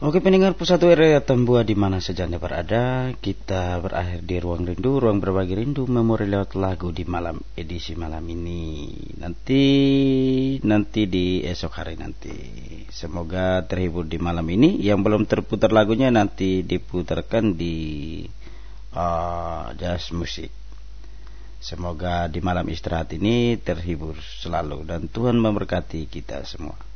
Oke pendengar Pusat RRI Tambua di mana saja Anda berada, kita berakhir di ruang rindu, ruang berbagi rindu, memori lewat lagu di malam edisi malam ini. Nanti di esok hari nanti. Semoga terhibur di malam ini. Yang belum terputar lagunya nanti diputarkan di jazz musik. Semoga di malam istirahat ini terhibur selalu dan Tuhan memberkati kita semua.